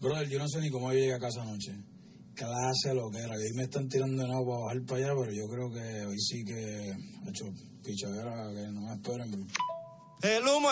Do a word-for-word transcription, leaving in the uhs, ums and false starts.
Brother, yo no sé ni cómo yo llegué a casa anoche. Clase lo que era. Hoy me están tirando de nuevo para bajar para allá, pero yo creo que hoy sí que he hecho pichadera, que no me esperen, bro. El humo